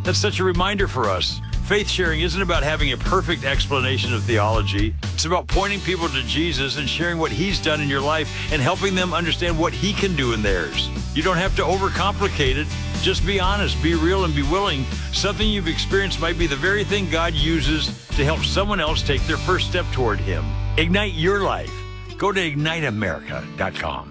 That's such a reminder for us. Faith sharing isn't about having a perfect explanation of theology. It's about pointing people to Jesus and sharing what he's done in your life and helping them understand what he can do in theirs. You don't have to overcomplicate it. Just be honest, be real, and be willing. Something you've experienced might be the very thing God uses to help someone else take their first step toward him. Ignite your life. Go to igniteamerica.com.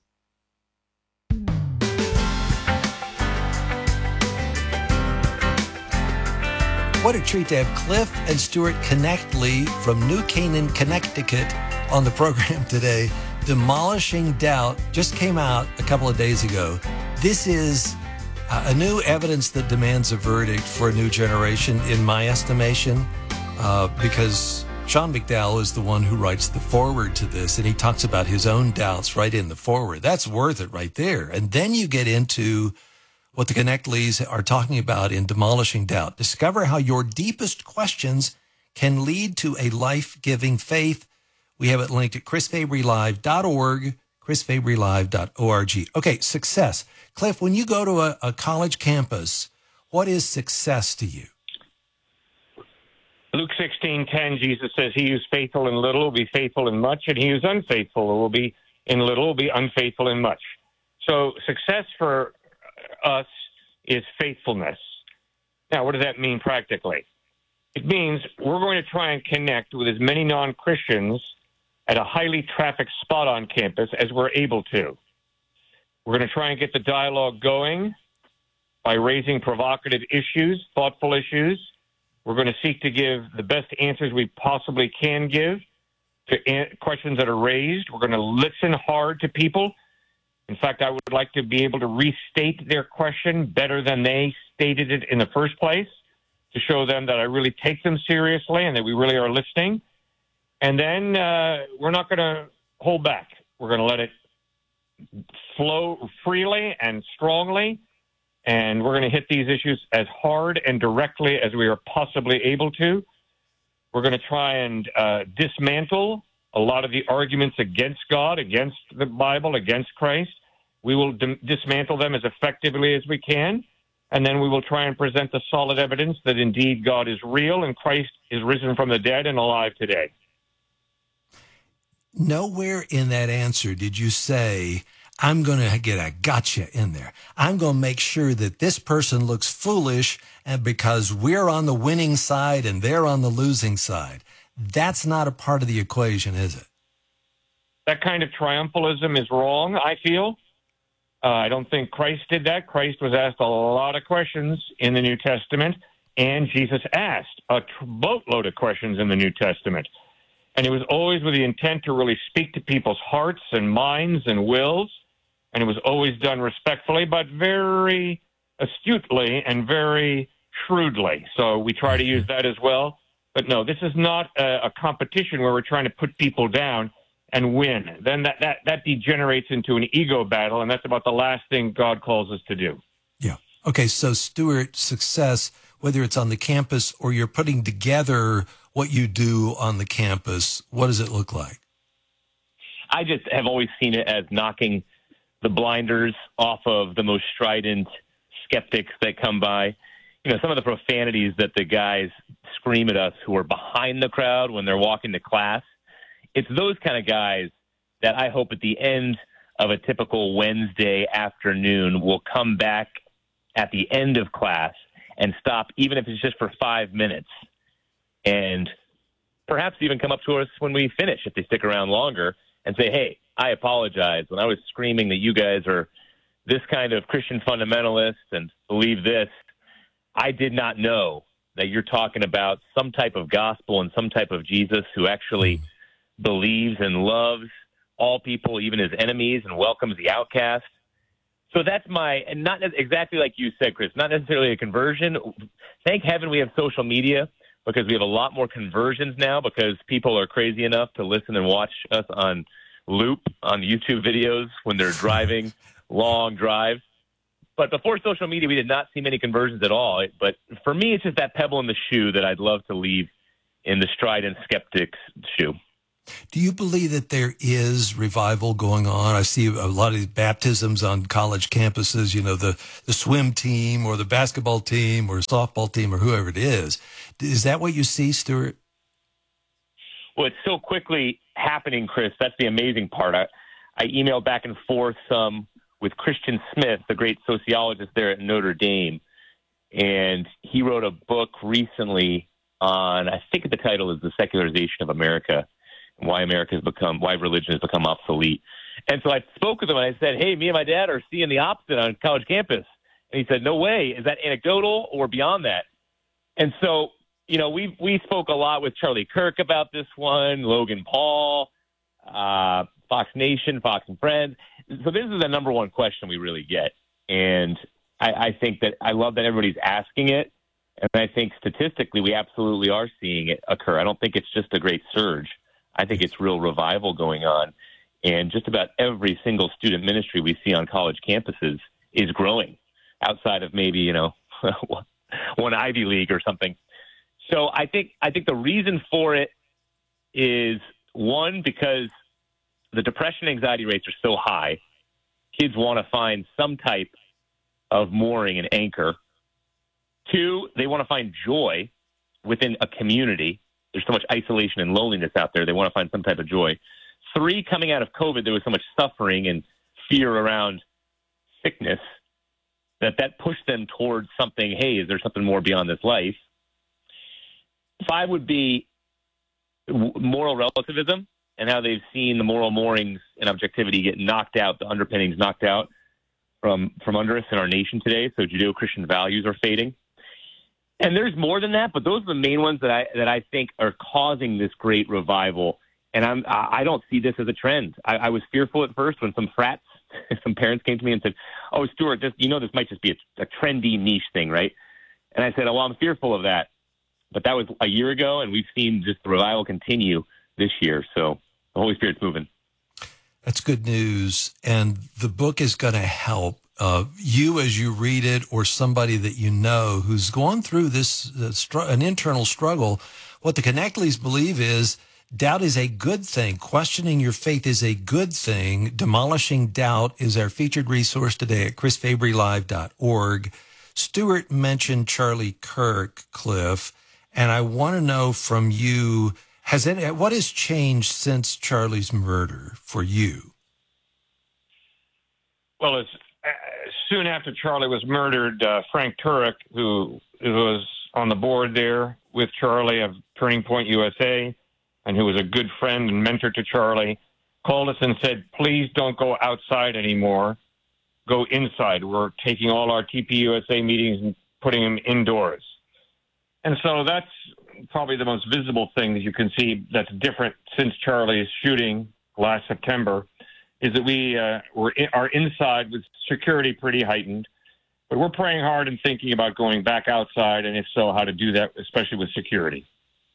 What a treat to have Cliff and Stuart Connectly from New Canaan, Connecticut on the program today. Demolishing Doubt just came out a couple of days ago. This is a new evidence that demands a verdict for a new generation, in my estimation, because Sean McDowell is the one who writes the foreword to this, and he talks about his own doubts right in the foreword. That's worth it right there. And then you get into what the Connectleys are talking about in Demolishing Doubt. Discover how your deepest questions can lead to a life-giving faith. We have it linked at chrisfabrylive.org, chrisfabrylive.org. Okay, success. Cliff, when you go to a college campus, what is success to you? Luke 16:10, Jesus says, he who's faithful in little will be faithful in much, and he who's unfaithful will be in little will be unfaithful in much. So success for us is faithfulness. Now, what does that mean practically? It means we're going to try and connect with as many non-Christians at a highly trafficked spot on campus as we're able to. We're going to try and get the dialogue going by raising provocative issues, thoughtful issues. We're going to seek to give the best answers we possibly can give to questions that are raised. We're going to listen hard to people. In fact, I would like to be able to restate their question better than they stated it in the first place, to show them that I really take them seriously and that we really are listening. And then we're not going to hold back. We're going to let it flow freely and strongly, and we're going to hit these issues as hard and directly as we are possibly able to. We're going to try and dismantle a lot of the arguments against God, against the Bible, against Christ. We will dismantle them as effectively as we can, and then we will try and present the solid evidence that indeed God is real and Christ is risen from the dead and alive today. Nowhere in that answer did you say, I'm going to get a gotcha in there. I'm going to make sure that this person looks foolish, and because we're on the winning side and they're on the losing side. That's not a part of the equation, is it? That kind of triumphalism is wrong, I feel. I don't think Christ did that. Christ was asked a lot of questions in the New Testament, and Jesus asked a boatload of questions in the New Testament. And it was always with the intent to really speak to people's hearts and minds and wills, and it was always done respectfully, but very astutely and very shrewdly. So we try to use that as well. But no, this is not a competition where we're trying to put people down and win. Then that degenerates into an ego battle, and that's about the last thing God calls us to do. Yeah. Okay, so Stuart, success, whether it's on the campus or you're putting together what you do on the campus, what does it look like? I just have always seen it as knocking the blinders off of the most strident skeptics that come by. You know, some of the profanities that the guys scream at us who are behind the crowd when they're walking to class, it's those kind of guys that I hope at the end of a typical Wednesday afternoon will come back at the end of class and stop, even if it's just for 5 minutes, and perhaps even come up to us when we finish, if they stick around longer, and say, hey, I apologize. When I was screaming that you guys are this kind of Christian fundamentalists and believe this, I did not know that you're talking about some type of gospel and some type of Jesus who actually believes and loves all people, even his enemies, and welcomes the outcast. So that's and not exactly like you said, Chris, not necessarily a conversion. Thank heaven we have social media, because we have a lot more conversions now, because people are crazy enough to listen and watch us on loop on YouTube videos when they're driving long drives. But before social media, we did not see many conversions at all. But for me, it's just that pebble in the shoe that I'd love to leave in the strident skeptic's shoe. Do you believe that there is revival going on? I see a lot of these baptisms on college campuses, the swim team or the basketball team or softball team or whoever it is. Is that what you see, Stuart? Well, it's so quickly happening, Chris. That's the amazing part. I emailed back and forth with Christian Smith, the great sociologist there at Notre Dame, and he wrote a book recently on, I think the title is The Secularization of America, why religion has become obsolete. And so I spoke with him and I said, hey, me and my dad are seeing the opposite on college campus. And he said, no way. Is that anecdotal or beyond that? And so, we spoke a lot with Charlie Kirk about this one, Logan Paul, Fox Nation, Fox and Friends. So this is the number one question we really get. And I think that I love that everybody's asking it. And I think statistically we absolutely are seeing it occur. I don't think it's just a great surge. I think it's real revival going on. And just about every single student ministry we see on college campuses is growing outside of maybe, one Ivy League or something. So I think the reason for it is, one, because the depression anxiety rates are so high, kids want to find some type of mooring and anchor. Two, they want to find joy within a community. There's so much isolation and loneliness out there. They want to find some type of joy. Three, coming out of COVID, there was so much suffering and fear around sickness that pushed them towards something, hey, is there something more beyond this life? Five would be moral relativism and how they've seen the moral moorings and objectivity get knocked out, the underpinnings knocked out from under us in our nation today. So Judeo-Christian values are fading. And there's more than that, but those are the main ones that I think are causing this great revival. And I don't see this as a trend. I was fearful at first when some parents came to me and said, "Oh, Stuart, this might just be a trendy niche thing, right?" And I said, "Oh, well, I'm fearful of that." But that was a year ago, and we've seen just the revival continue this year. So the Holy Spirit's moving. That's good news. And the book is going to help you as you read it, or somebody that you know who's gone through this, an internal struggle. What the Connectleys believe is doubt is a good thing. Questioning your faith is a good thing. Demolishing Doubt is our featured resource today at chrisfabrylive.org. Stuart mentioned Charlie Kirk, Cliff, and I want to know from you, what has changed since Charlie's murder for you? Well, soon after Charlie was murdered, Frank Turek, who was on the board there with Charlie of Turning Point USA, and who was a good friend and mentor to Charlie, called us and said, please don't go outside anymore. Go inside. We're taking all our TPUSA meetings and putting them indoors. And so that's probably the most visible thing that you can see that's different since Charlie's shooting last September, is that we are inside with security pretty heightened. But we're praying hard and thinking about going back outside, and if so, how to do that, especially with security.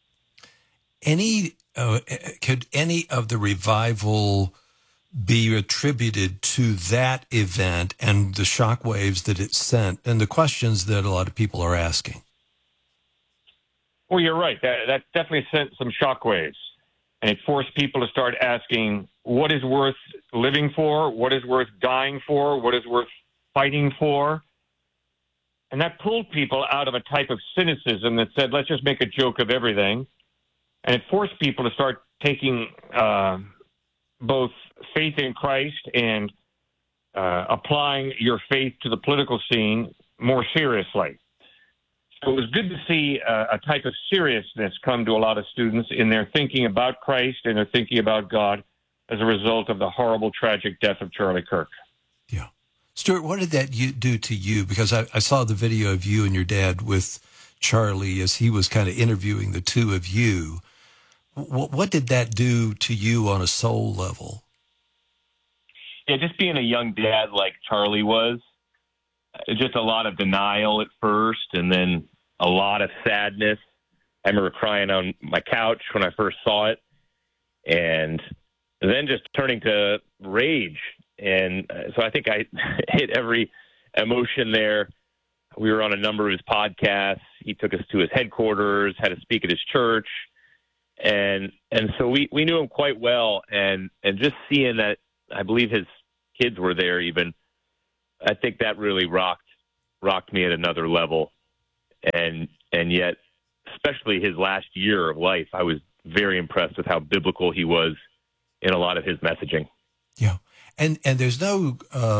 Could any of the revival be attributed to that event and the shockwaves that it sent and the questions that a lot of people are asking? Well, you're right. That definitely sent some shockwaves, and it forced people to start asking, what is worth living for? What is worth dying for? What is worth fighting for? And that pulled people out of a type of cynicism that said, let's just make a joke of everything. And it forced people to start taking both faith in Christ and applying your faith to the political scene more seriously. So it was good to see a type of seriousness come to a lot of students in their thinking about Christ and their thinking about God as a result of the horrible, tragic death of Charlie Kirk. Yeah. Stuart, what did that do to you? Because I saw the video of you and your dad with Charlie as he was kind of interviewing the two of you. What did that do to you on a soul level? Yeah, just being a young dad like Charlie was, just a lot of denial at first, and then a lot of sadness. I remember crying on my couch when I first saw it, and then just turning to rage. And so I think I hit every emotion there. We were on a number of his podcasts. He took us to his headquarters, had to speak at his church. And so we knew him quite well, and just seeing that, I believe his kids were there even, I think that really rocked me at another level. And yet, especially his last year of life, I was very impressed with how biblical he was in a lot of his messaging. Yeah. And there's no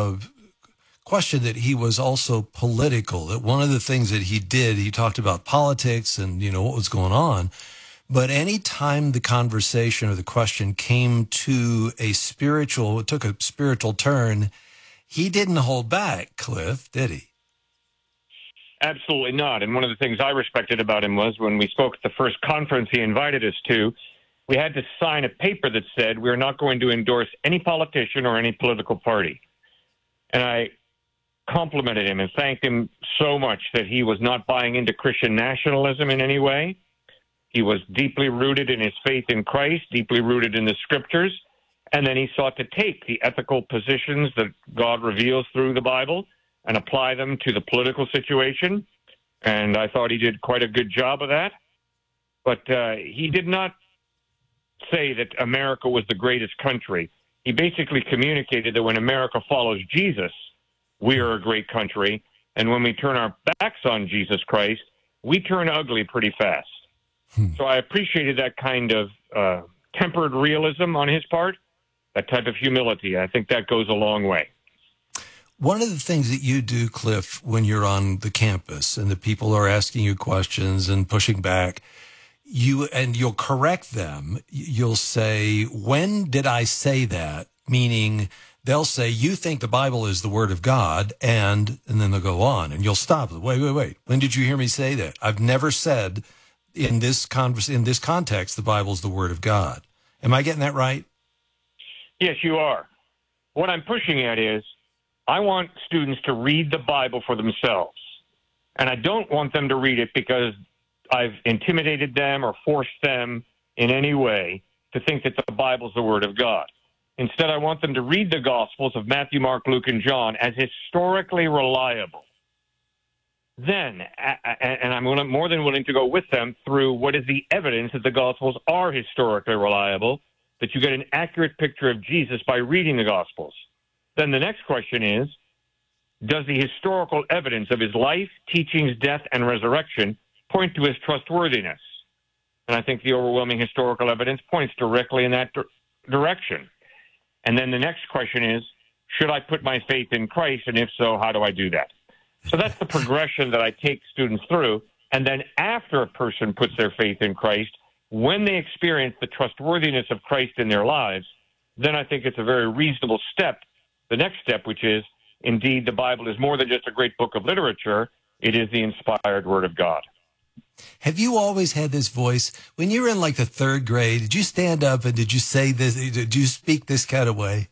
question that he was also political, that one of the things that he did, he talked about politics and, what was going on. But any time the conversation or the question came to it took a spiritual turn, he didn't hold back, Cliff, did he? Absolutely not. And one of the things I respected about him was when we spoke at the first conference he invited us to, we had to sign a paper that said we're not going to endorse any politician or any political party. And I complimented him and thanked him so much that he was not buying into Christian nationalism in any way. He was deeply rooted in his faith in Christ, deeply rooted in the scriptures, and then he sought to take the ethical positions that God reveals through the Bible and apply them to the political situation. And I thought he did quite a good job of that. But he did not say that America was the greatest country. He basically communicated that when America follows Jesus, we are a great country. And when we turn our backs on Jesus Christ, we turn ugly pretty fast. So I appreciated that kind of tempered realism on his part, that type of humility. I think that goes a long way. One of the things that you do, Cliff, when you're on the campus and the people are asking you questions and pushing back, you'll correct them. You'll say, when did I say that? Meaning they'll say, you think the Bible is the word of God, and then they'll go on, and you'll stop. Wait. When did you hear me say that? I've never said in this context the Bible is the word of God. Am I getting that right? Yes, you are. What I'm pushing at is I want students to read the Bible for themselves. And I don't want them to read it because I've intimidated them or forced them in any way to think that the Bible is the Word of God. Instead, I want them to read the Gospels of Matthew, Mark, Luke, and John as historically reliable. Then, and I'm more than willing to go with them through what is the evidence that the Gospels are historically reliable, that you get an accurate picture of Jesus by reading the Gospels. Then the next question is, does the historical evidence of his life, teachings, death, and resurrection point to his trustworthiness? And I think the overwhelming historical evidence points directly in that direction. And then the next question is, should I put my faith in Christ? And if so, how do I do that? So that's the progression that I take students through. And then after a person puts their faith in Christ, when they experience the trustworthiness of Christ in their lives, then I think it's a very reasonable step. The next step, which is, indeed, the Bible is more than just a great book of literature. It is the inspired Word of God. Have you always had this voice? When you were in like the third grade, did you stand up and did you say this? Did you speak this kind of way?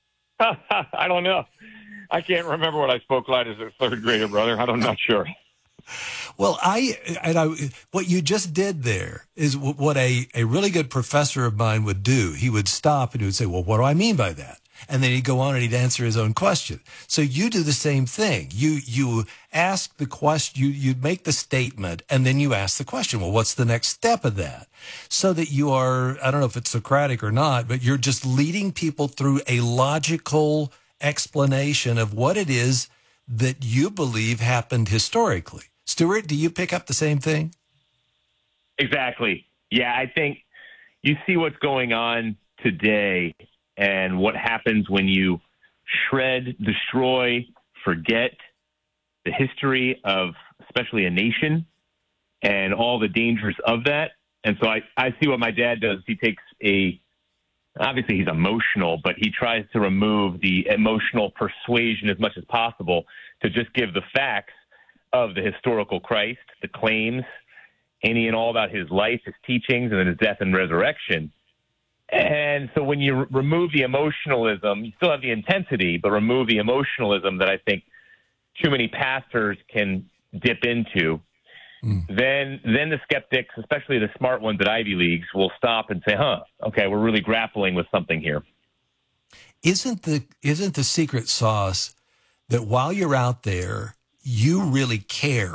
I don't know. I can't remember what I spoke like as a third grader, brother. I'm not sure. Well, what you just did there is what a really good professor of mine would do. He would stop and he would say, well, what do I mean by that? And then he'd go on and he'd answer his own question. So you do the same thing. You ask the question, you make the statement, and then you ask the question, well, what's the next step of that? So that you are, I don't know if it's Socratic or not, but you're just leading people through a logical explanation of what it is that you believe happened historically. Stuart, do you pick up the same thing? Exactly. Yeah, I think you see what's going on today and what happens when you shred, destroy, forget the history of especially a nation and all the dangers of that. And so I see what my dad does. He takes obviously he's emotional, but he tries to remove the emotional persuasion as much as possible to just give the facts of the historical Christ, the claims, any and all about his life, his teachings, and then his death and resurrection. And so when you remove the emotionalism, you still have the intensity, but remove the emotionalism that I think too many pastors can dip into, then the skeptics, especially the smart ones at Ivy Leagues, will stop and say, okay, we're really grappling with something here. Isn't the secret sauce that while you're out there, you really care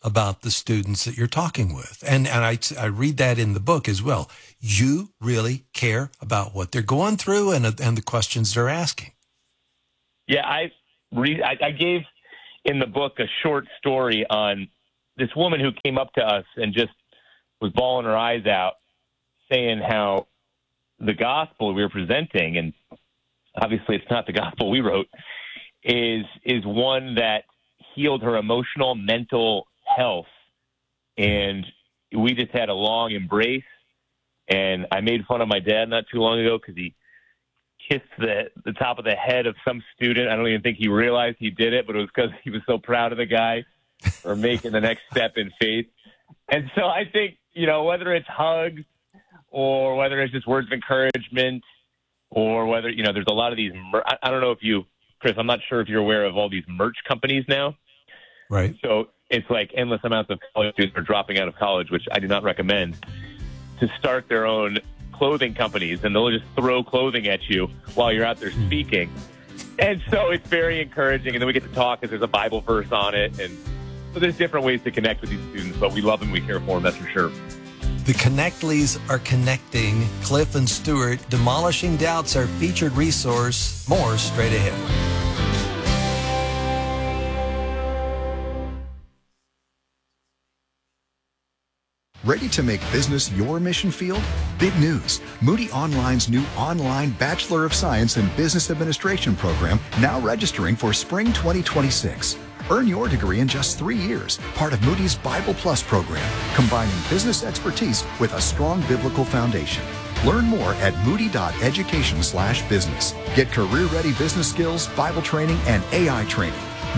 about the students that you're talking with. And I read that in the book as well. You really care about what they're going through and the questions they're asking. Yeah, I gave in the book a short story on this woman who came up to us and just was bawling her eyes out, saying how the gospel we were presenting, and obviously it's not the gospel we wrote, is one that healed her emotional, mental health. And we just had a long embrace. And I made fun of my dad not too long ago because he kissed the top of the head of some student. I don't even think he realized he did it, but it was because he was so proud of the guy for making the next step in faith. And so I think, whether it's hugs or whether it's just words of encouragement or whether, there's a lot of these, I don't know if you, Chris, I'm not sure if you're aware of all these merch companies now. Right. So it's like endless amounts of college students are dropping out of college, which I do not recommend, to start their own clothing companies, and they'll just throw clothing at you while you're out there speaking. And so it's very encouraging. And then we get to talk because there's a Bible verse on it. And so there's different ways to connect with these students, but we love them. We care for them, that's for sure. The Connectleys are connecting. Cliff and Stewart, Demolishing Doubts, our featured resource. More straight ahead. Ready to make business your mission field? Big news. Moody Online's new online Bachelor of Science in Business Administration program now registering for spring 2026. Earn your degree in just 3 years, part of Moody's Bible Plus program, combining business expertise with a strong biblical foundation. Learn more at moody.education/business. Get career-ready business skills, Bible training, and AI training.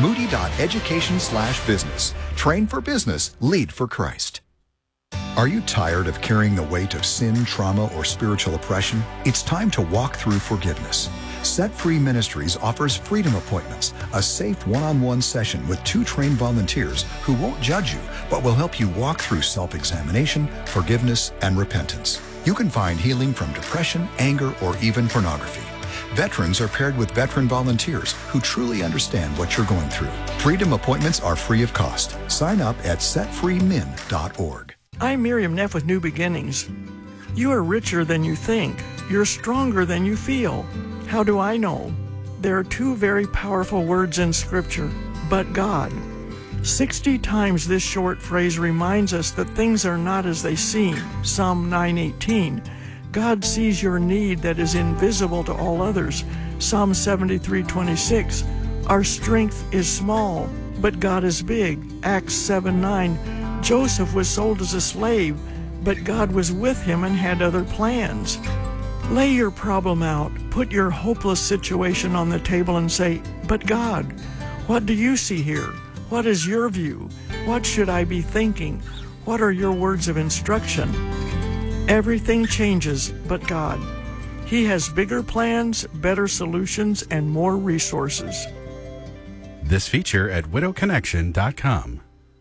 Moody.education/business. Train for business, lead for Christ. Are you tired of carrying the weight of sin, trauma, or spiritual oppression? It's time to walk through forgiveness. Set Free Ministries offers Freedom Appointments, a safe one-on-one session with 2 trained volunteers who won't judge you, but will help you walk through self-examination, forgiveness, and repentance. You can find healing from depression, anger, or even pornography. Veterans are paired with veteran volunteers who truly understand what you're going through. Freedom Appointments are free of cost. Sign up at setfreemin.org. I'm Miriam Neff with New Beginnings. You are richer than you think. You're stronger than you feel. How do I know? There are 2 very powerful words in Scripture, but God. 60 times this short phrase reminds us that things are not as they seem. Psalm 9:18. God sees your need that is invisible to all others. Psalm 73:26. Our strength is small, but God is big. Acts 7:9. Joseph was sold as a slave, but God was with him and had other plans. Lay your problem out. Put your hopeless situation on the table and say, but God, what do you see here? What is your view? What should I be thinking? What are your words of instruction? Everything changes but God. He has bigger plans, better solutions, and more resources. This feature at widowconnection.com.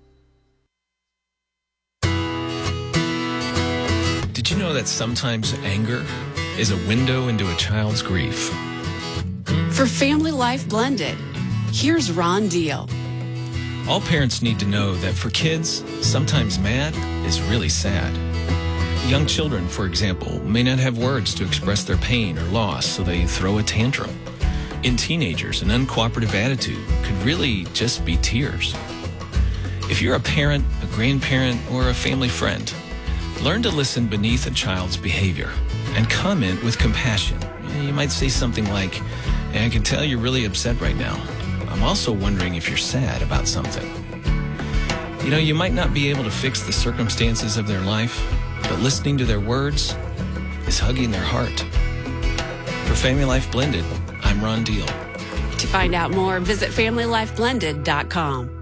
Did you know that sometimes anger is a window into a child's grief? For Family Life Blended, here's Ron Deal. All parents need to know that for kids, sometimes mad is really sad. Young children, for example, may not have words to express their pain or loss, so they throw a tantrum. In teenagers, an uncooperative attitude could really just be tears. If you're a parent, a grandparent, or a family friend, learn to listen beneath a child's behavior and comment with compassion. You might say something like, I can tell you're really upset right now. I'm also wondering if you're sad about something. You might not be able to fix the circumstances of their life, but listening to their words is hugging their heart. For Family Life Blended, I'm Ron Deal. To find out more, visit FamilyLifeBlended.com.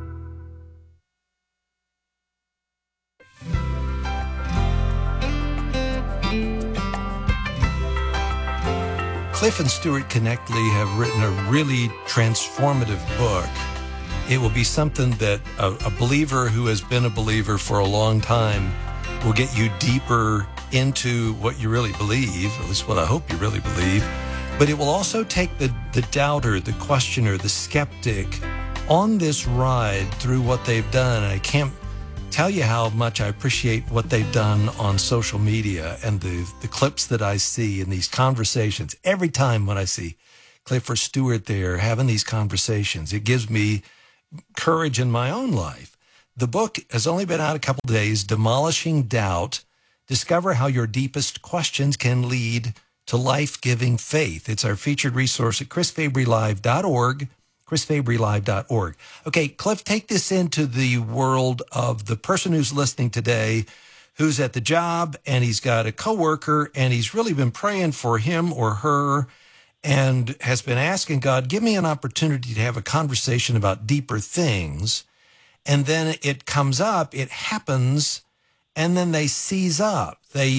Cliff and Stewart Connectley have written a really transformative book. It will be something that a believer who has been a believer for a long time will get you deeper into what you really believe, at least what I hope you really believe. But it will also take the doubter, the questioner, the skeptic on this ride through what they've done. And I can't tell you how much I appreciate what they've done on social media and the clips that I see in these conversations. Every time when I see Cliff or Stuart there having these conversations, it gives me courage in my own life. The book has only been out a couple of days, Demolishing Doubt. Discover how your deepest questions can lead to life-giving faith. It's our featured resource at chrisfabrylive.org, chrisfabrylive.org. Okay, Cliff, take this into the world of the person who's listening today, who's at the job, and he's got a coworker, and he's really been praying for him or her and has been asking God, give me an opportunity to have a conversation about deeper things. And then it comes up, it happens, and then they seize up.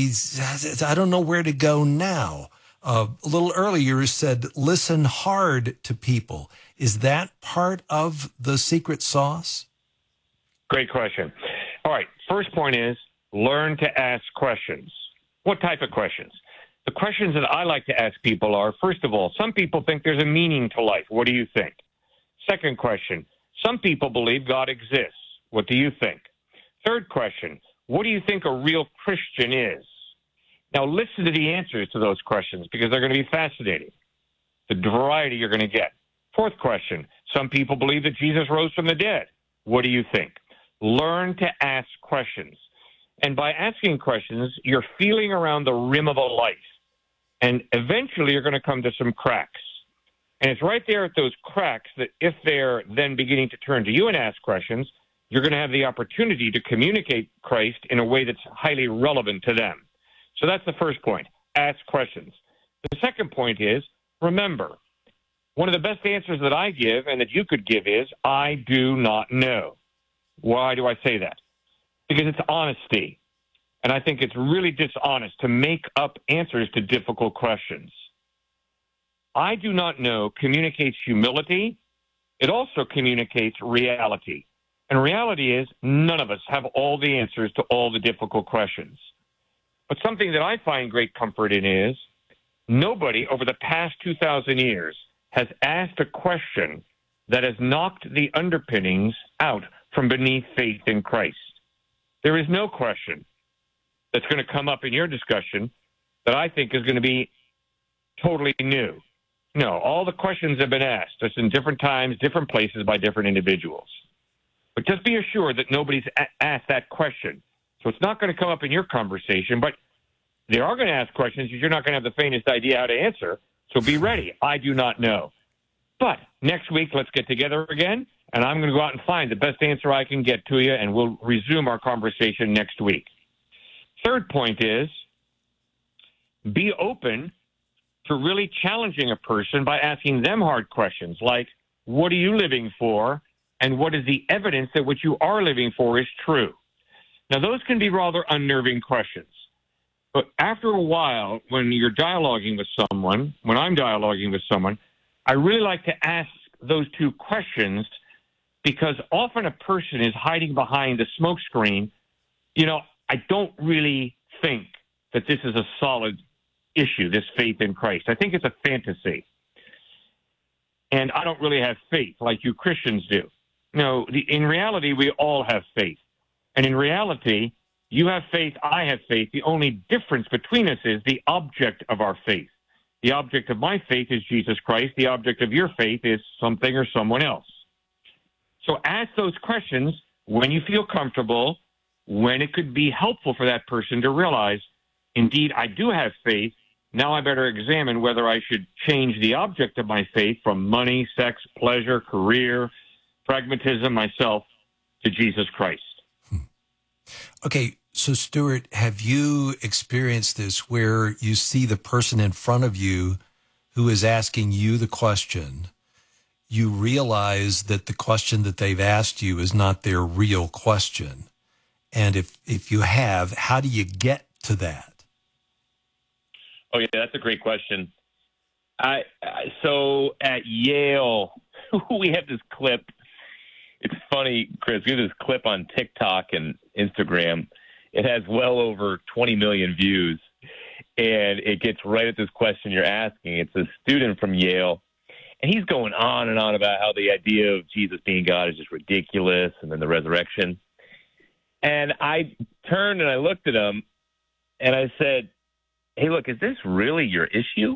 I don't know where to go now. A little earlier you said, listen hard to people. Is that part of the secret sauce? Great question. All right. First point is learn to ask questions. What type of questions? The questions that I like to ask people are, first of all, some people think there's a meaning to life. What do you think? Second question, some people believe God exists. What do you think? Third question, what do you think a real Christian is? Now listen to the answers to those questions because they're going to be fascinating. The variety you're going to get. Fourth question, some people believe that Jesus rose from the dead. What do you think? Learn to ask questions. And by asking questions, you're feeling around the rim of a life. And eventually you're going to come to some cracks. And it's right there at those cracks that if they're then beginning to turn to you and ask questions, you're going to have the opportunity to communicate Christ in a way that's highly relevant to them. So that's the first point. Ask questions. The second point is, remember, one of the best answers that I give and that you could give is, I do not know. Why do I say that? Because it's honesty. And I think it's really dishonest to make up answers to difficult questions. I do not know communicates humility. It also communicates reality. And reality is none of us have all the answers to all the difficult questions. But something that I find great comfort in is nobody over the past 2,000 years has asked a question that has knocked the underpinnings out from beneath faith in Christ. There is no question that's going to come up in your discussion that I think is going to be totally new. No, all the questions have been asked, just in different times, different places by different individuals. But just be assured that nobody's asked that question. So it's not going to come up in your conversation, but they are going to ask questions that you're not going to have the faintest idea how to answer. So be ready. I do not know. But next week, let's get together again, and I'm going to go out and find the best answer I can get to you, and we'll resume our conversation next week. Third point is be open to really challenging a person by asking them hard questions like, what are you living for? And what is the evidence that what you are living for is true? Now, those can be rather unnerving questions. But after a while, when you're dialoguing with someone, when I'm dialoguing with someone, I really like to ask those two questions because often a person is hiding behind a smoke screen. You know, I don't really think that this is a solid issue, this faith in Christ. I think it's a fantasy. And I don't really have faith like you Christians do. No, in reality, we all have faith. And in reality, you have faith, I have faith. The only difference between us is the object of our faith. The object of my faith is Jesus Christ. The object of your faith is something or someone else. So ask those questions when you feel comfortable, when it could be helpful for that person to realize, indeed, I do have faith. Now I better examine whether I should change the object of my faith from money, sex, pleasure, career, pragmatism, myself, to Jesus Christ. Okay, so Stuart, have you experienced this where you see the person in front of you who is asking you the question, you realize that the question that they've asked you is not their real question? And if you have, how do you get to that? Oh, yeah, that's a great question. So at Yale, we have this clip. It's funny, Chris, we have this clip on TikTok and Instagram. It has well over 20 million views, and it gets right at this question you're asking. It's a student from Yale, and he's going on and on about how the idea of Jesus being God is just ridiculous, and then the resurrection. And I turned and I looked at him and I said, hey, look, is this really your issue?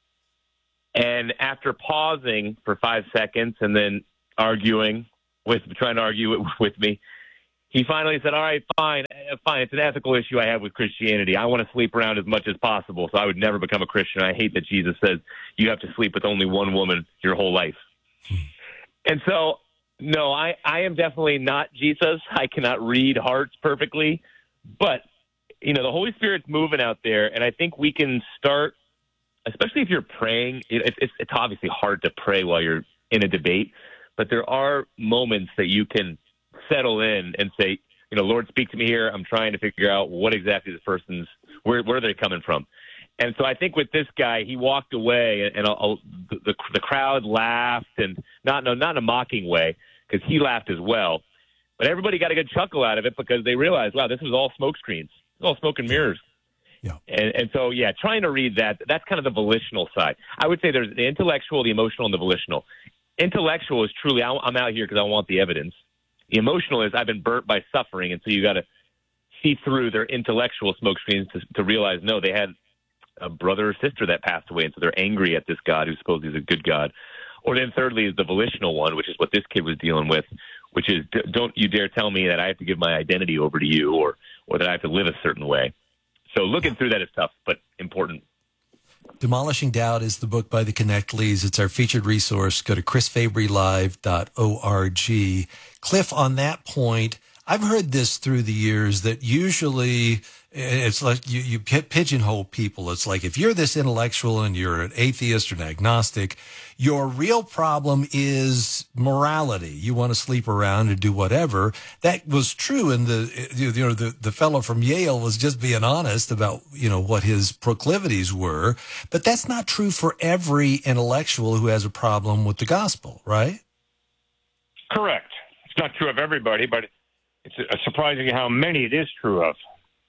And after pausing for 5 seconds and then trying to argue with me, he finally said, all right, fine. It's an ethical issue I have with Christianity. I want to sleep around as much as possible, so I would never become a Christian. I hate that Jesus says you have to sleep with only one woman your whole life. And so, no, I am definitely not Jesus. I cannot read hearts perfectly. But, the Holy Spirit's moving out there, and I think we can start, especially if you're praying. It's obviously hard to pray while you're in a debate, but there are moments that you can settle in and say, Lord, speak to me here. I'm trying to figure out what exactly this person's, where are they coming from? And so I think with this guy, he walked away, and the crowd laughed, and not in a mocking way, because he laughed as well. But everybody got a good chuckle out of it because they realized, wow, this was all smoke screens. It was all smoke and mirrors. Yeah. And so, trying to read that's kind of the volitional side. I would say there's the intellectual, the emotional, and the volitional. Intellectual is truly, I'm out here because I want the evidence. The emotional is I've been burnt by suffering, and so you got to see through their intellectual smoke screens to realize, no, they had a brother or sister that passed away, and so they're angry at this God who supposedly is a good God. Or then thirdly is the volitional one, which is what this kid was dealing with, which is don't you dare tell me that I have to give my identity over to you or that I have to live a certain way. So looking through that is tough, but important. Demolishing Doubt is the book by the Connect Lees. It's our featured resource. Go to chrisfabrylive.org. Cliff, on that point, I've heard this through the years that usually it's like you pigeonhole people. It's like if you're this intellectual and you're an atheist or an agnostic, your real problem is morality. You want to sleep around and do whatever. That was true in the fellow from Yale was just being honest about, what his proclivities were. But that's not true for every intellectual who has a problem with the gospel, right? Correct. It's not true of everybody, but it's surprising how many it is true of.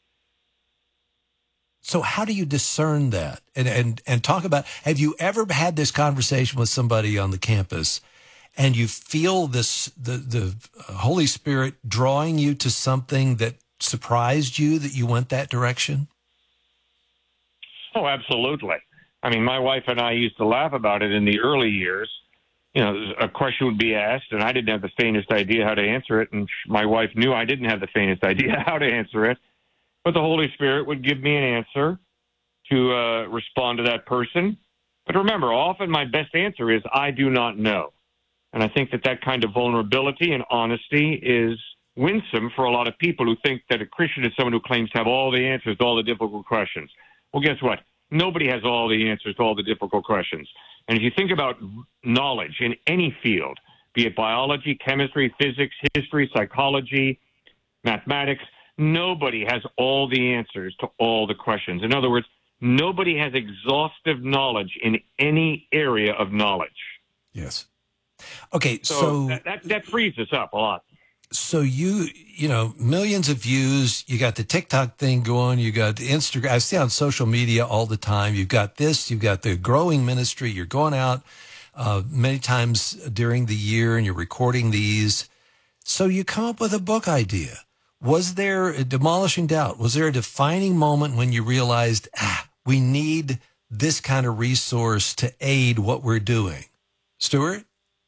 So how do you discern that? And talk about, have you ever had this conversation with somebody on the campus and you feel the Holy Spirit drawing you to something that surprised you that you went that direction? Oh, absolutely. I mean, my wife and I used to laugh about it in the early years. A question would be asked, and I didn't have the faintest idea how to answer it, and my wife knew I didn't have the faintest idea how to answer it. But the Holy Spirit would give me an answer to respond to that person. But remember, often my best answer is, I do not know. And I think that kind of vulnerability and honesty is winsome for a lot of people who think that a Christian is someone who claims to have all the answers to all the difficult questions. Well, guess what? Nobody has all the answers to all the difficult questions. And if you think about knowledge in any field, be it biology, chemistry, physics, history, psychology, mathematics, nobody has all the answers to all the questions. In other words, nobody has exhaustive knowledge in any area of knowledge. Yes. Okay, so that frees us up a lot. So you millions of views, you got the TikTok thing going, you got the Instagram, I see on social media all the time, you've got this, you've got the growing ministry, you're going out many times during the year and you're recording these. So you come up with a book idea. Was there a Demolishing Doubt? Was there a defining moment when you realized, we need this kind of resource to aid what we're doing? Stuart?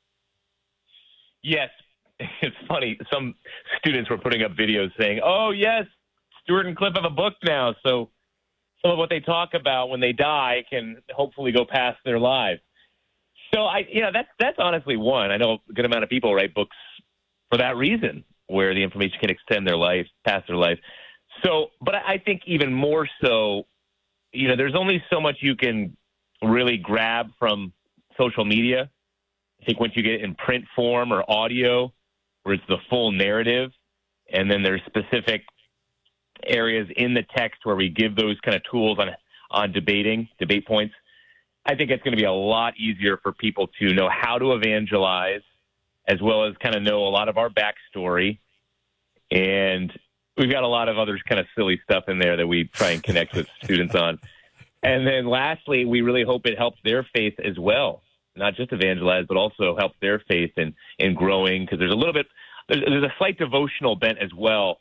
Yes. It's funny. Some students were putting up videos saying, oh, yes, Stuart and Cliff have a book now. So some of what they talk about when they die can hopefully go past their lives. So that's honestly one. I know a good amount of people write books for that reason, where the information can extend their life, past their life. So, but I think even more so, there's only so much you can really grab from social media. I think once you get it in print form or audio, where it's the full narrative, and then there's specific areas in the text where we give those kind of tools on debate points, I think it's going to be a lot easier for people to know how to evangelize, as well as kind of know a lot of our backstory. And we've got a lot of other kind of silly stuff in there that we try and connect with students on. And then lastly, we really hope it helps their faith as well. Not just evangelize, but also help their faith in growing, because there's a slight devotional bent as well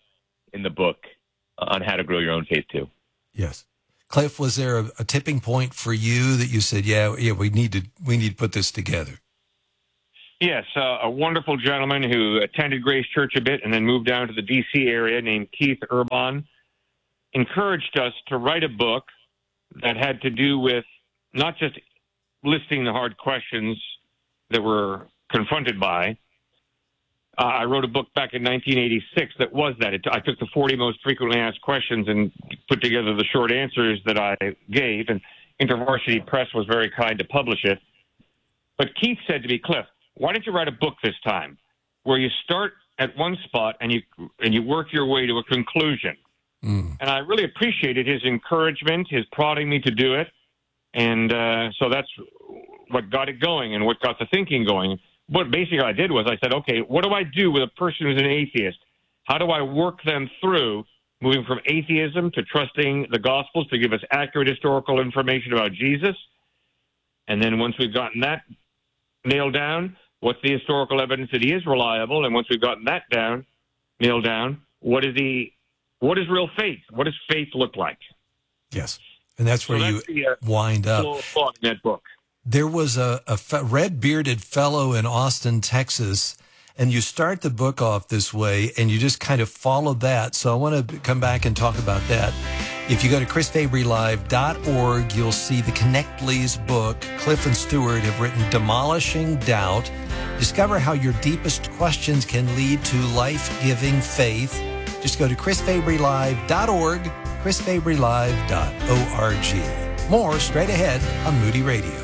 in the book on how to grow your own faith too. Yes. Cliff, was there a tipping point for you that you said, yeah, we need to put this together? Yes, a wonderful gentleman who attended Grace Church a bit and then moved down to the D.C. area named Keith Urban encouraged us to write a book that had to do with not just listing the hard questions that we're confronted by. I wrote a book back in 1986 that was that. I took the 40 most frequently asked questions and put together the short answers that I gave, and InterVarsity Press was very kind to publish it. But Keith said to me, Cliff, why don't you write a book this time where you start at one spot and you work your way to a conclusion? And I really appreciated his encouragement, his prodding me to do it. And so that's what got it going and what got the thinking going. What basically I did was I said, okay, what do I do with a person who's an atheist? How do I work them through moving from atheism to trusting the Gospels to give us accurate historical information about Jesus? And then once we've gotten that nailed down, what's the historical evidence that he is reliable? And once we've gotten that nailed down, what is real faith? What does faith look like? Yes. And that's where you wind up. In that book. There was a red-bearded fellow in Austin, Texas, and you start the book off this way, and you just kind of follow that. So I want to come back and talk about that. If you go to chrisfabrylive.org, you'll see the Connectly's book. Cliff and Stewart have written Demolishing Doubt. Discover how your deepest questions can lead to life-giving faith. Just go to chrisfabrylive.org, chrisfabrylive.org. More straight ahead on Moody Radio.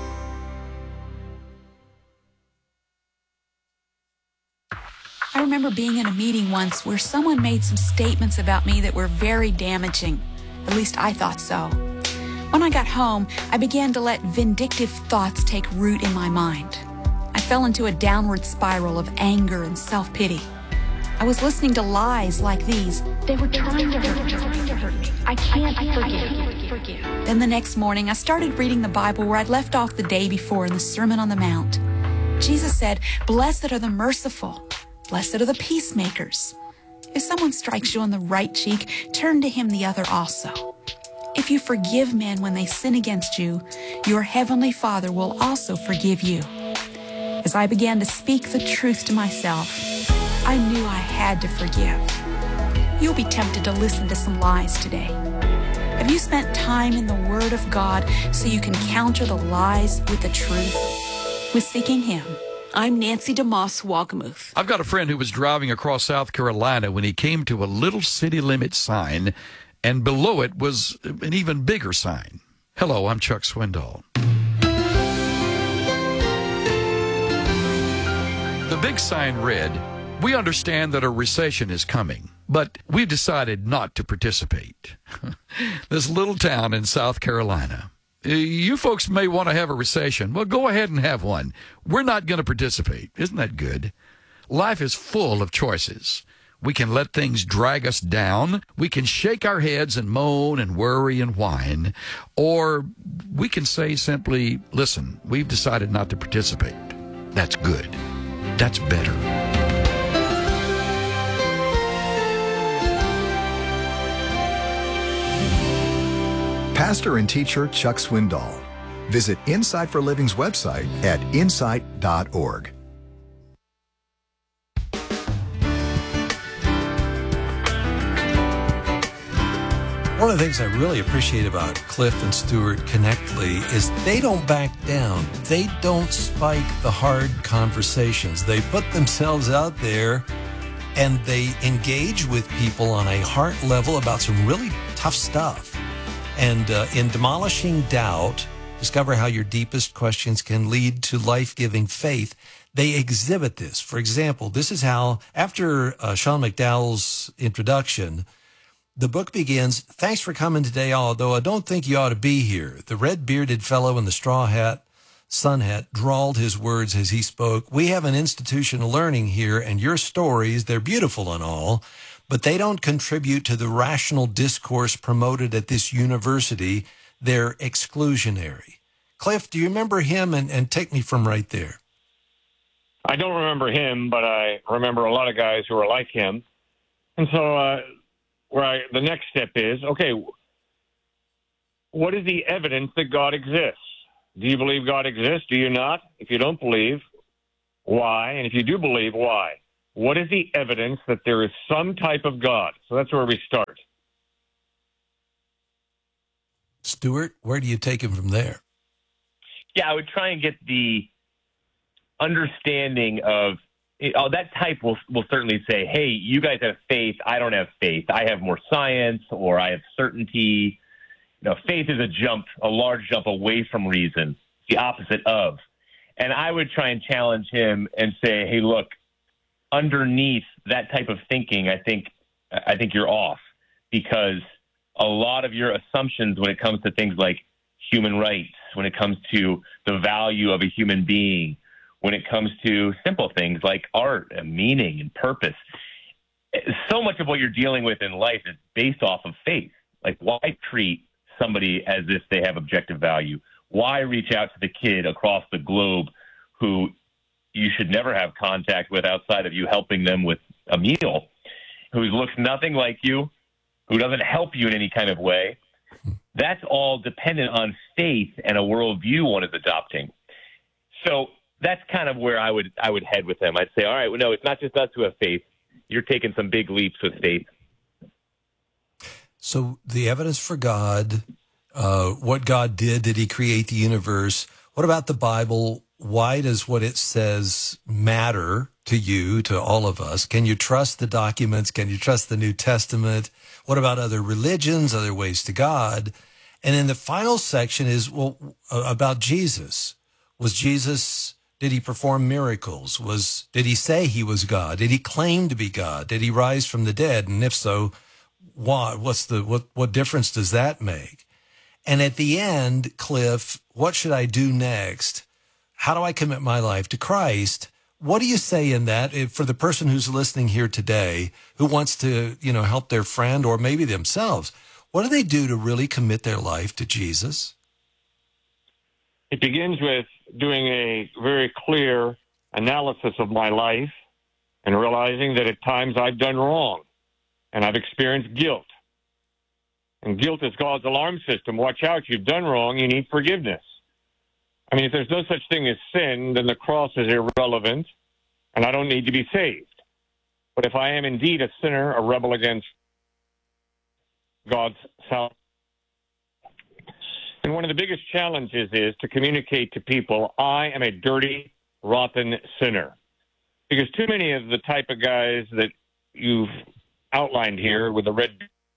I remember being in a meeting once where someone made some statements about me that were very damaging. At least I thought so. When I got home, I began to let vindictive thoughts take root in my mind. I fell into a downward spiral of anger and self-pity. I was listening to lies like these. They were trying to hurt me. I can't forgive. Then the next morning, I started reading the Bible where I'd left off the day before in the Sermon on the Mount. Jesus said, "Blessed are the merciful. Blessed are the peacemakers. If someone strikes you on the right cheek, turn to him the other also. If you forgive men when they sin against you, your heavenly Father will also forgive you." As I began to speak the truth to myself, I knew I had to forgive. You'll be tempted to listen to some lies today. Have you spent time in the Word of God so you can counter the lies with the truth? With Seeking Him, I'm Nancy DeMoss Wagamuth. I've got a friend who was driving across South Carolina when he came to a little city limit sign, and below it was an even bigger sign. Hello, I'm Chuck Swindoll. The big sign read, "We understand that a recession is coming, but we've decided not to participate." This little town in South Carolina. You folks may want to have a recession. Well, go ahead and have one. We're not going to participate. Isn't that good? Life is full of choices. We can let things drag us down. We can shake our heads and moan and worry and whine. Or we can say simply, listen, we've decided not to participate. That's good. That's better. Pastor and teacher Chuck Swindoll. Visit Insight for Living's website at insight.org. One of the things I really appreciate about Cliff and Stewart Connectly is they don't back down. They don't spike the hard conversations. They put themselves out there and they engage with people on a heart level about some really tough stuff. And in Demolishing Doubt, discover how your deepest questions can lead to life-giving faith. They exhibit this. For example, this is how, after Sean McDowell's introduction, the book begins, "Thanks for coming today, although I don't think you ought to be here." The red-bearded fellow in the straw hat, sun hat, drawled his words as he spoke. "We have an institution of learning here, and your stories, they're beautiful and all, but they don't contribute to the rational discourse promoted at this university. They're exclusionary." Cliff, do you remember him? And take me from right there. I don't remember him, but I remember a lot of guys who are like him. And so the next step is, okay, what is the evidence that God exists? Do you believe God exists? Do you not? If you don't believe, why? And if you do believe, why? What is the evidence that there is some type of God? So that's where we start. Stuart, where do you take him from there? Yeah, I would try and get the understanding of that type will certainly say, hey, you guys have faith. I don't have faith. I have more science, or I have certainty. Faith is a large jump away from reason, the opposite of. And I would try and challenge him and say, hey, look, underneath that type of thinking, I think you're off, because a lot of your assumptions when it comes to things like human rights, when it comes to the value of a human being, when it comes to simple things like art and meaning and purpose, so much of what you're dealing with in life is based off of faith. Like, why treat somebody as if they have objective value? Why reach out to the kid across the globe who you should never have contact with outside of you helping them with a meal, who looks nothing like you, who doesn't help you in any kind of way? That's all dependent on faith and a worldview one is adopting. So that's kind of where I would head with them. I'd say, all right, well, no, it's not just us who have faith. You're taking some big leaps with faith. So the evidence for God, what God did he create the universe? What about the Bible? Why does what it says matter to you, to all of us? Can you trust the documents? Can you trust the New Testament? What about other religions, other ways to God? And then the final section is, about Jesus. Did he perform miracles? Did he say he was God? Did he claim to be God? Did he rise from the dead? And if so, why? What difference does that make? And at the end, Cliff, what should I do next? How do I commit my life to Christ? What do you say in that for the person who's listening here today who wants to, help their friend or maybe themselves? What do they do to really commit their life to Jesus? It begins with doing a very clear analysis of my life and realizing that at times I've done wrong and I've experienced guilt. And guilt is God's alarm system. Watch out, you've done wrong, you need forgiveness. I mean, if there's no such thing as sin, then the cross is irrelevant, and I don't need to be saved. But if I am indeed a sinner, a rebel against God's salvation, and one of the biggest challenges is to communicate to people, I am a dirty, rotten sinner. Because too many of the type of guys that you've outlined here with the red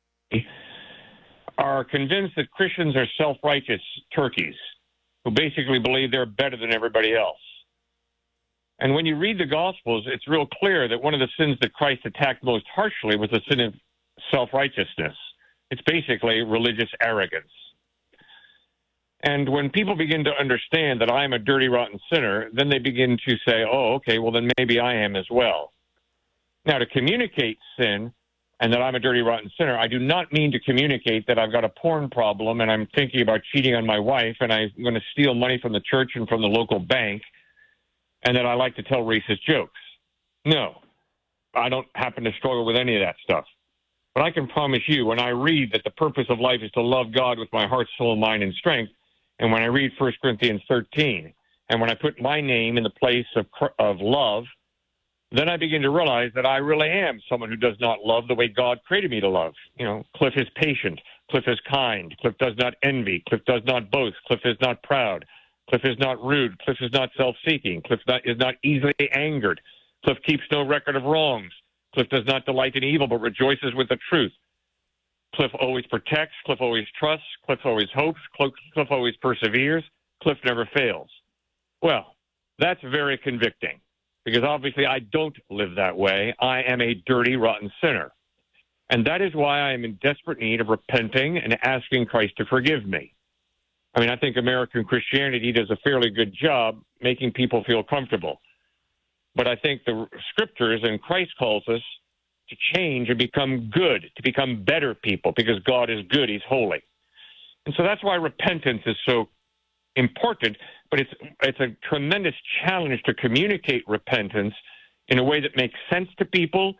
are convinced that Christians are self-righteous turkeys who basically believe they're better than everybody else. And when you read the Gospels, it's real clear that one of the sins that Christ attacked most harshly was the sin of self-righteousness. It's basically religious arrogance. And when people begin to understand that I am a dirty, rotten sinner, then they begin to say, oh, okay, well, then maybe I am as well. Now, to communicate sin and that I'm a dirty, rotten sinner, I do not mean to communicate that I've got a porn problem and I'm thinking about cheating on my wife and I'm going to steal money from the church and from the local bank and that I like to tell racist jokes. No, I don't happen to struggle with any of that stuff. But I can promise you, when I read that the purpose of life is to love God with my heart, soul, mind, and strength, and when I read 1 Corinthians 13, and when I put my name in the place of love, then I begin to realize that I really am someone who does not love the way God created me to love. Cliff is patient. Cliff is kind. Cliff does not envy. Cliff does not boast. Cliff is not proud. Cliff is not rude. Cliff is not self-seeking. Cliff is not easily angered. Cliff keeps no record of wrongs. Cliff does not delight in evil, but rejoices with the truth. Cliff always protects. Cliff always trusts. Cliff always hopes. Cliff always perseveres. Cliff never fails. Well, that's very convicting because obviously I don't live that way. I am a dirty, rotten sinner. And that is why I am in desperate need of repenting and asking Christ to forgive me. I mean, I think American Christianity does a fairly good job making people feel comfortable. But I think the scriptures and Christ calls us to change and become good, to become better people, because God is good, he's holy. And so that's why repentance is so important, but it's a tremendous challenge to communicate repentance in a way that makes sense to people,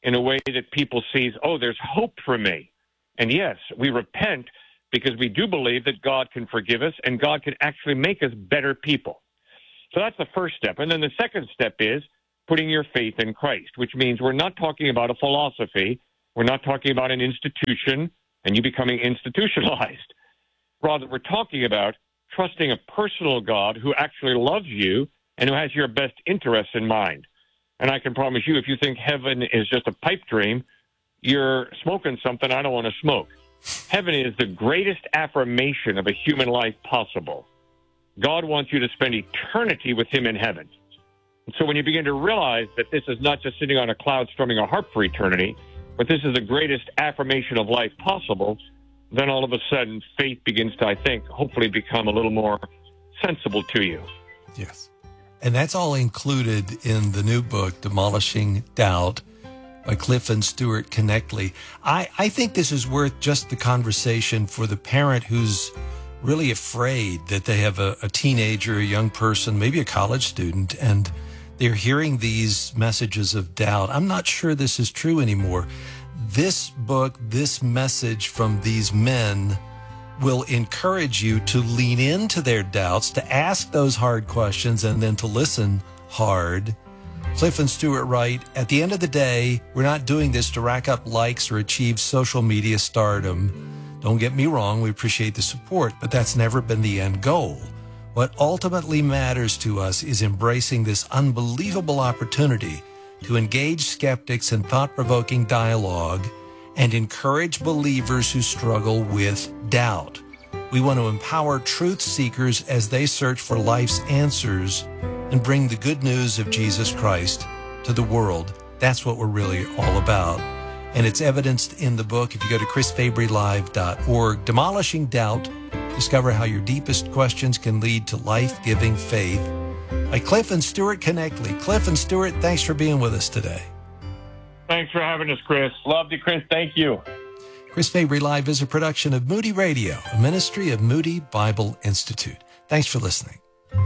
in a way that people sees, oh, there's hope for me. And yes, we repent because we do believe that God can forgive us and God can actually make us better people. So that's the first step. And then the second step is putting your faith in Christ, which means we're not talking about a philosophy. We're not talking about an institution and you becoming institutionalized. Rather, we're talking about trusting a personal God who actually loves you and who has your best interests in mind. And I can promise you, if you think heaven is just a pipe dream, you're smoking something I don't want to smoke. Heaven is the greatest affirmation of a human life possible. God wants you to spend eternity with him in heaven. And so when you begin to realize that this is not just sitting on a cloud strumming a harp for eternity, but this is the greatest affirmation of life possible, then all of a sudden faith begins to, I think, hopefully become a little more sensible to you. Yes. And that's all included in the new book, Demolishing Doubt, by Cliff and Stuart Connectly. I think this is worth just the conversation for the parent who's really afraid that they have a teenager, a young person, maybe a college student, and they're hearing these messages of doubt. I'm not sure this is true anymore. This book, this message from these men will encourage you to lean into their doubts, to ask those hard questions, and then to listen hard. Cliff and Stuart write, at the end of the day, we're not doing this to rack up likes or achieve social media stardom. Don't get me wrong, we appreciate the support, but that's never been the end goal. What ultimately matters to us is embracing this unbelievable opportunity to engage skeptics in thought-provoking dialogue and encourage believers who struggle with doubt. We want to empower truth seekers as they search for life's answers and bring the good news of Jesus Christ to the world. That's what we're really all about. And it's evidenced in the book. If you go to chrisfabrylive.org, Demolishing Doubt, discover how your deepest questions can lead to life-giving faith, by Cliff and Stuart Connectly. Cliff and Stuart, thanks for being with us today. Thanks for having us, Chris. Loved you, Chris. Thank you. Chris Fabry Live is a production of Moody Radio, a ministry of Moody Bible Institute. Thanks for listening.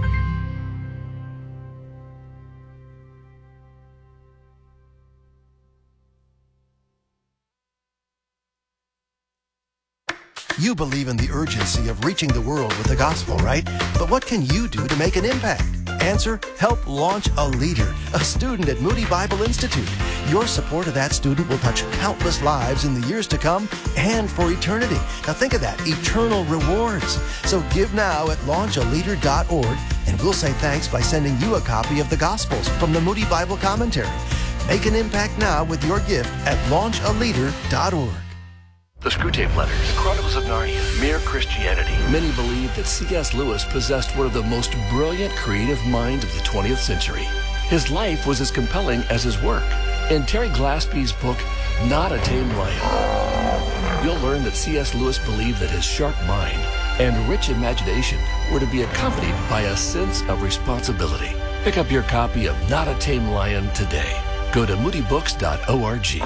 You believe in the urgency of reaching the world with the gospel, right? But what can you do to make an impact? Answer, help launch a leader, a student at Moody Bible Institute. Your support of that student will touch countless lives in the years to come and for eternity. Now think of that, eternal rewards. So give now at launchaleader.org, and we'll say thanks by sending you a copy of the Gospels from the Moody Bible Commentary. Make an impact now with your gift at launchaleader.org. The Screwtape Letters, The Chronicles of Narnia, Mere Christianity. Many believe that C.S. Lewis possessed one of the most brilliant creative minds of the 20th century. His life was as compelling as his work. In Terry Glaspie's book, Not a Tame Lion, you'll learn that C.S. Lewis believed that his sharp mind and rich imagination were to be accompanied by a sense of responsibility. Pick up your copy of Not a Tame Lion today. Go to moodybooks.org.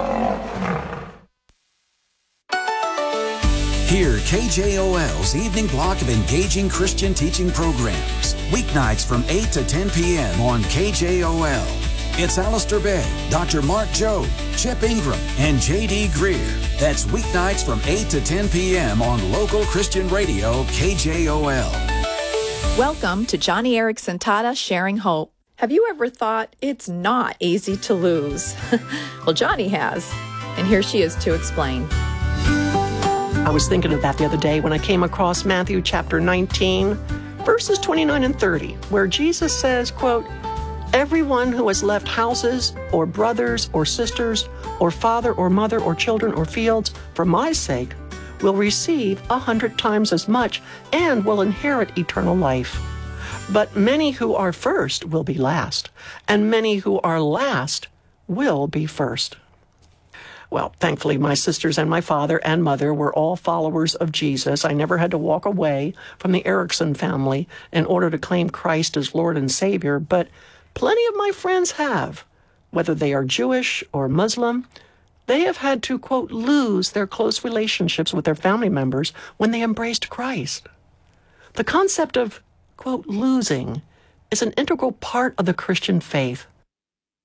Hear KJOL's evening block of engaging Christian teaching programs. Weeknights from 8 to 10 p.m. on KJOL. It's Alistair Begg, Dr. Mark Jobe, Chip Ingram, and J.D. Greer. That's weeknights from 8 to 10 p.m. on local Christian radio KJOL. Welcome to Johnny Erickson Tata Sharing Hope. Have you ever thought it's not easy to lose? Well, Johnny has, and here she is to explain. I was thinking of that the other day when I came across Matthew chapter 19, verses 29 and 30, where Jesus says, quote, everyone who has left houses or brothers or sisters or father or mother or children or fields for my sake will receive 100 times as much and will inherit eternal life. But many who are first will be last, and many who are last will be first. Well, thankfully, my sisters and my father and mother were all followers of Jesus. I never had to walk away from the Erickson family in order to claim Christ as Lord and Savior, but plenty of my friends have. Whether they are Jewish or Muslim, they have had to, quote, lose their close relationships with their family members when they embraced Christ. The concept of, quote, losing is an integral part of the Christian faith.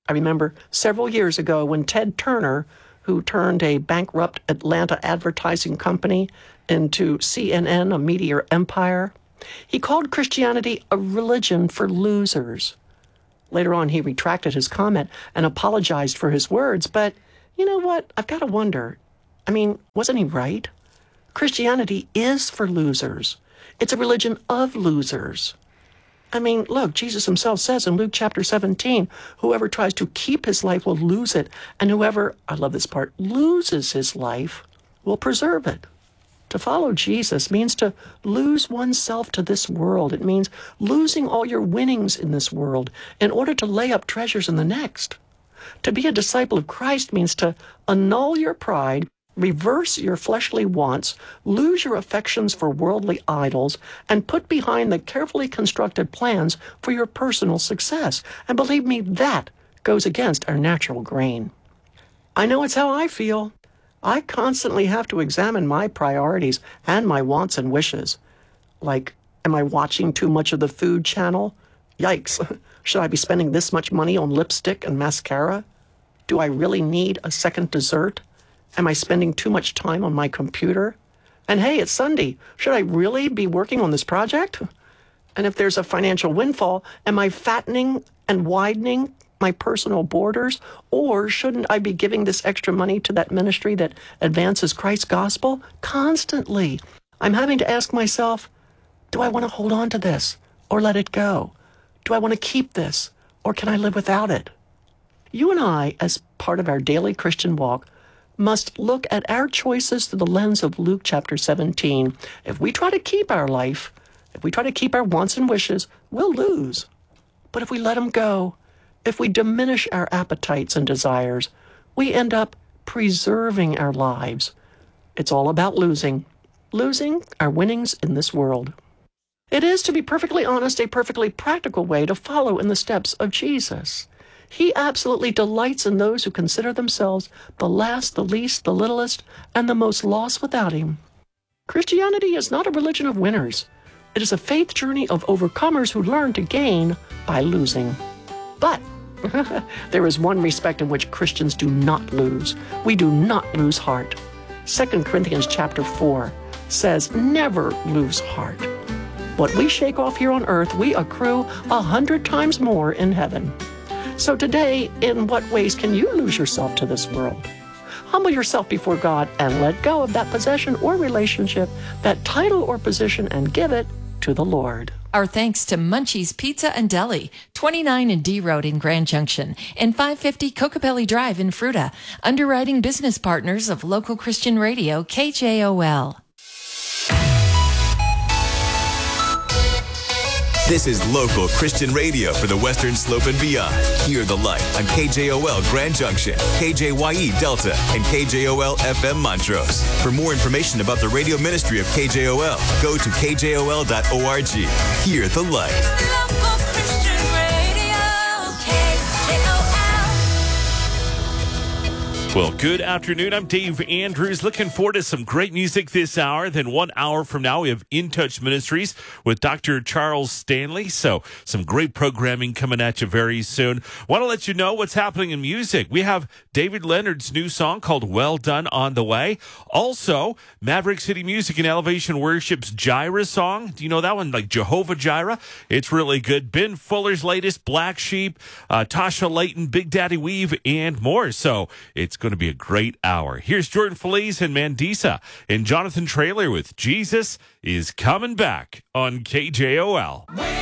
I remember several years ago when Ted Turner, who turned a bankrupt Atlanta advertising company into CNN, a media empire, he called Christianity a religion for losers. Later on, he retracted his comment and apologized for his words, but you know what? I've got to wonder. I mean, wasn't he right? Christianity is for losers. It's a religion of losers. I mean, look, Jesus himself says in Luke chapter 17, whoever tries to keep his life will lose it, and whoever, I love this part, loses his life will preserve it. To follow Jesus means to lose oneself to this world. It means losing all your winnings in this world in order to lay up treasures in the next. To be a disciple of Christ means to annul your pride, reverse your fleshly wants, lose your affections for worldly idols, and put behind the carefully constructed plans for your personal success. And believe me, that goes against our natural grain. I know it's how I feel. I constantly have to examine my priorities and my wants and wishes. Like, am I watching too much of the Food Channel? Yikes. Should I be spending this much money on lipstick and mascara? Do I really need a second dessert? Am I spending too much time on my computer? And hey, it's Sunday. Should I really be working on this project? And if there's a financial windfall, am I fattening and widening my personal borders? Or shouldn't I be giving this extra money to that ministry that advances Christ's gospel? Constantly, I'm having to ask myself, do I want to hold on to this or let it go? Do I want to keep this or can I live without it? You and I, as part of our daily Christian walk, must look at our choices through the lens of Luke chapter 17. If we try to keep our life, if we try to keep our wants and wishes, we'll lose. But if we let them go, if we diminish our appetites and desires, we end up preserving our lives. It's all about losing our winnings in this world. It is, to be perfectly honest, a perfectly practical way to follow in the steps of Jesus. He absolutely delights in those who consider themselves the last, the least, the littlest, and the most lost without him. Christianity is not a religion of winners. It is a faith journey of overcomers who learn to gain by losing. But there is one respect in which Christians do not lose. We do not lose heart. 2 Corinthians chapter 4 says, never lose heart. What we shake off here on earth, we accrue 100 times more in heaven. So today, in what ways can you lose yourself to this world? Humble yourself before God and let go of that possession or relationship, that title or position, and give it to the Lord. Our thanks to Munchie's Pizza and Deli, 29 and D Road in Grand Junction, and 550 Cocobelli Drive in Fruta, underwriting business partners of local Christian radio KJOL. This is local Christian radio for the Western Slope and beyond. Hear the light on KJOL Grand Junction, KJYE Delta, and KJOL FM Montrose. For more information about the radio ministry of KJOL, go to kjol.org. Hear the light. Local Christian radio, KJOL. Well, good afternoon. I'm Dave Andrews. Looking forward to some great music this hour. Then 1 hour from now, we have In Touch Ministries with Dr. Charles Stanley. So some great programming coming at you very soon. Want to let you know what's happening in music. We have David Leonard's new song called Well Done on the way. Also, Maverick City Music and Elevation Worship's Jireh song. Do you know that one? Like Jehovah Jireh. It's really good. Ben Fuller's latest, Black Sheep, Tasha Layton, Big Daddy Weave, and more. So it's going to be a great hour. Here's Jordan Feliz and Mandisa and Jonathan Traylor with Jesus is Coming Back on KJOL.